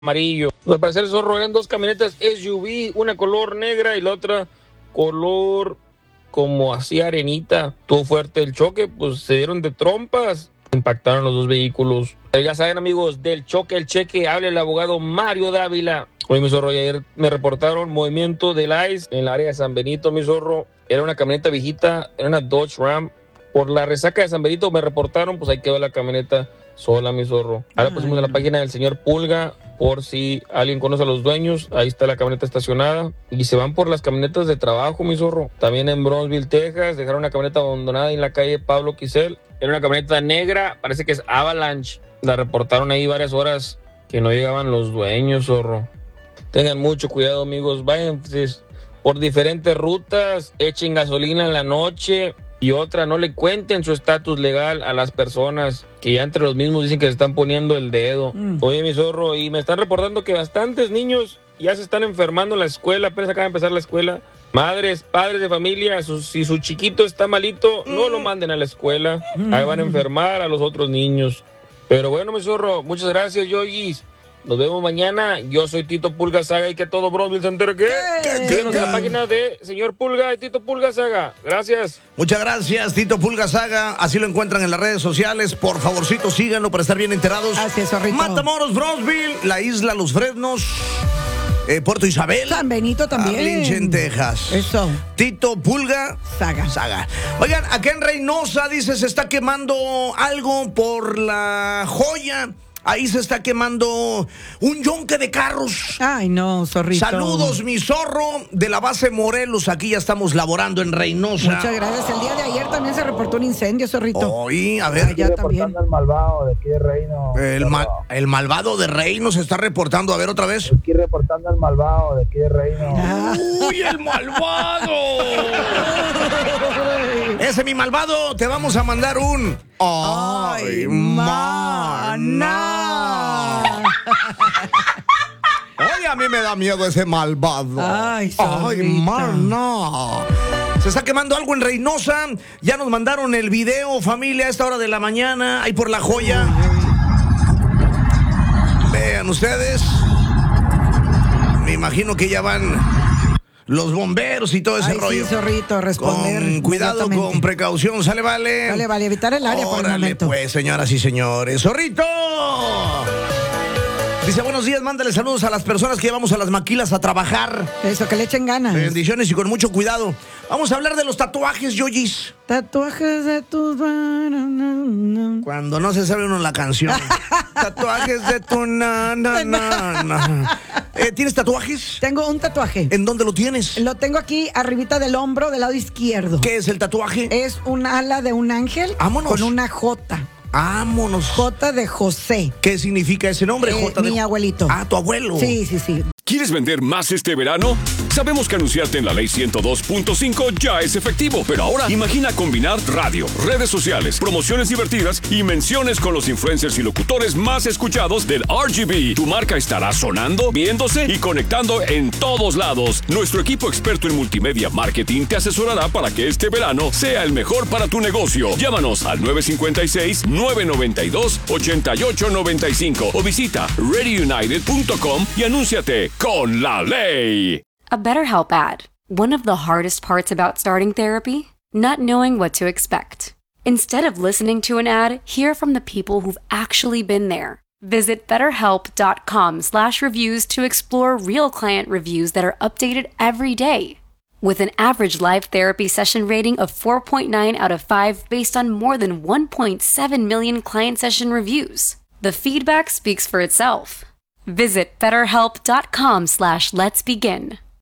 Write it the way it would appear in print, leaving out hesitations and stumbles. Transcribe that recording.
amarillo. Al parecer, Zorro, eran dos camionetas SUV, una color negra y la otra color como así arenita. Todo fuerte el choque, pues se dieron de trompas, impactaron los dos vehículos. Ya saben, amigos, del choque, el cheque, habla el abogado Mario Dávila. Oye, mi Zorro, ayer me reportaron movimiento del ICE en el área de San Benito, mi Zorro. Era una camioneta viejita, era una Dodge Ram. Por la resaca de San Benito me reportaron, pues ahí quedó la camioneta sola, mi Zorro. Ahora pusimos en la página del señor Pulga, por si alguien conoce a los dueños. Ahí está la camioneta estacionada. Y se van por las camionetas de trabajo, mi Zorro. También en Bronzeville, Texas, dejaron una camioneta abandonada en la calle Pablo Quisel. Era una camioneta negra, parece que es Avalanche. La reportaron ahí varias horas que no llegaban los dueños, Zorro. Tengan mucho cuidado, amigos. Vayan por diferentes rutas, echen gasolina en la noche. Y otra, no le cuenten su estatus legal a las personas que ya entre los mismos dicen que se están poniendo el dedo. Oye, mi Zorro, y me están reportando que bastantes niños ya se están enfermando en la escuela, apenas acaba de empezar la escuela. Madres, padres de familia, si su chiquito está malito, no lo manden a la escuela. Ahí van a enfermar a los otros niños. Pero bueno, mi Zorro, muchas gracias, Yoyis. Nos vemos mañana. Yo soy Tito Pulga Saga y que todo Bronzeville se entere que síguenos en la página de señor Pulga y Tito Pulga Saga. Gracias. Muchas gracias, Tito Pulga Saga. Así lo encuentran en las redes sociales. Por favorcito, síganlo para estar bien enterados. Así es, Zorrito. Matamoros, Bronzeville, la isla Los Fresnos, Puerto Isabel, San Benito también. Arlington, Texas. Eso. Tito Pulga Saga. Oigan, acá en Reynosa, dice, se está quemando algo por La Joya. Ahí se está quemando un yonque de carros. Ay, no, Zorrito. Saludos, mi Zorro, de la base Morelos. Aquí ya estamos laborando en Reynosa. Muchas gracias. El día de ayer también se reportó un incendio, Zorrito. Hoy, a ver. Allá también. El malvado de aquí de Reino. El malvado de Reino se está reportando. A ver, otra vez. Aquí reportando el malvado de aquí de Reino. ¡Uy, el malvado! Ese, mi malvado, te vamos a mandar un... ¡Ay, maná! Oye, a mí me da miedo ese malvado. ¡Ay, maná! Se está quemando algo en Reynosa. Ya nos mandaron el video, familia, a esta hora de la mañana, ahí por La Joya. Vean ustedes. Me imagino que ya van los bomberos y todo ese rollo. Sí, Zorrito, responder. Con cuidado, con precaución, ¿sale, vale? Vale, evitar el área por el momento. Pues, señoras y señores. ¡Zorrito! Dice, buenos días, mándale saludos a las personas que llevamos a las maquilas a trabajar. Eso, que le echen ganas. Bendiciones y con mucho cuidado. Vamos a hablar de los tatuajes, Yoyis. Tatuajes de tus manos. Cuando no se sabe uno la canción. Tatuajes de tu na. ¿Tienes tatuajes? Tengo un tatuaje. ¿En dónde lo tienes? Lo tengo aquí arribita del hombro del lado izquierdo. ¿Qué es el tatuaje? Es un ala de un ángel. Vámonos. Con una J. Vámonos. J de José. ¿Qué significa ese nombre? J de mi abuelito. Ah, tu abuelo. Sí. ¿Quieres vender más este verano? Sabemos que anunciarte en la ley 102.5 ya es efectivo, pero ahora imagina combinar radio, redes sociales, promociones divertidas y menciones con los influencers y locutores más escuchados del RGB. Tu marca estará sonando, viéndose y conectando en todos lados. Nuestro equipo experto en multimedia marketing te asesorará para que este verano sea el mejor para tu negocio. Llámanos al 956-992-8895 o visita readyunited.com y anúnciate con la ley. A BetterHelp ad. One of the hardest parts about starting therapy? Not knowing what to expect. Instead of listening to an ad, hear from the people who've actually been there. Visit BetterHelp.com/reviews to explore real client reviews that are updated every day. With an average live therapy session rating of 4.9 out of 5 based on more than 1.7 million client session reviews. The feedback speaks for itself. Visit BetterHelp.com/let'sbegin.